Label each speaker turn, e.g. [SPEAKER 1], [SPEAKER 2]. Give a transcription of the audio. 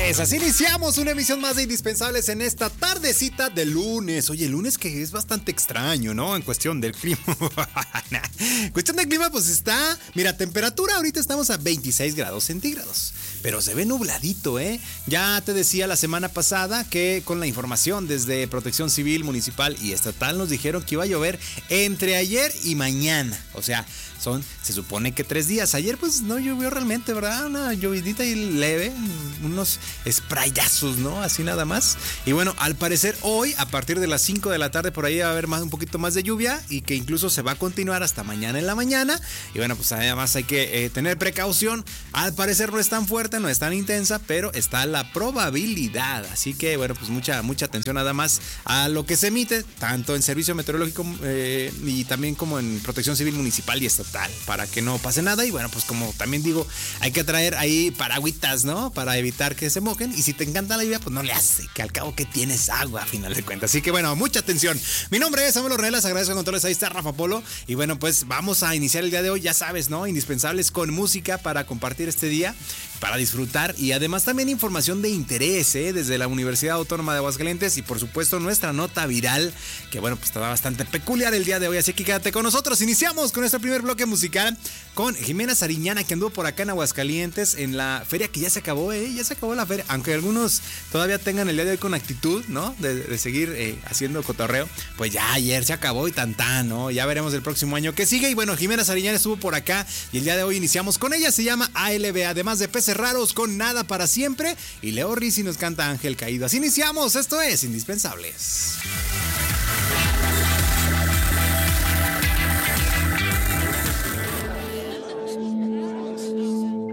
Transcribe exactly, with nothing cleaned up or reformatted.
[SPEAKER 1] es, así iniciamos una emisión más de Indispensables en esta tardecita de lunes. Oye, el lunes que es bastante extraño, ¿no? En cuestión del clima. Cuestión del clima, pues está... Mira, temperatura ahorita estamos a veintiséis grados centígrados, pero se ve nubladito, ¿eh? Ya te decía la semana pasada que con la información desde Protección Civil, Municipal y Estatal nos dijeron que iba a llover entre ayer y mañana. O sea, son, se supone que tres días. Ayer pues no llovió realmente, ¿verdad? Una llovidita y leve, unos sprayazos, ¿no? Así nada más. Y bueno, al parecer hoy, a partir de las cinco de la tarde, por ahí va a haber más, un poquito más de lluvia y que incluso se va a continuar hasta mañana en la mañana. Y bueno, pues además hay que eh, tener precaución. Al parecer no es tan fuerte, no es tan intensa, pero está la probabilidad. Así que bueno, pues mucha, mucha atención nada más a lo que se emite, tanto en Servicio Meteorológico eh, y también como en Protección Civil Municipal y Estatal, para que no pase nada. Y bueno, pues como también digo, hay que traer ahí paragüitas, ¿no? Para evitar que se mojen. Y si te encanta la lluvia, pues no le hace, que al cabo que tienes agua a final de cuentas. Así que bueno, mucha atención. Mi nombre es Samuel Ornelas, agradezco a controles, ahí está Rafa Polo. Y bueno, pues vamos a iniciar el día de hoy, ya sabes, ¿no? Indispensables con música para compartir este día, para disfrutar y además también información de interés, ¿eh? Desde la Universidad Autónoma de Aguascalientes y por supuesto nuestra nota viral, que bueno, pues está bastante peculiar el día de hoy, así que quédate con nosotros. Iniciamos con nuestro primer bloque musical con Jimena Sariñana, que anduvo por acá en Aguascalientes en la feria que ya se acabó, ¿eh? Ya se acabó la feria, aunque algunos todavía tengan el día de hoy con actitud, ¿no? De, de seguir eh, haciendo cotorreo, pues ya ayer se acabó y tantán, ¿no? Ya veremos el próximo año que sigue. Y bueno, Jimena Sariñana estuvo por acá y el día de hoy iniciamos con ella, se llama A L B, además de Peces Raros con Nada para Siempre, y Leo Rizzi nos canta Ángel Caído. Así iniciamos, esto es Indispensables.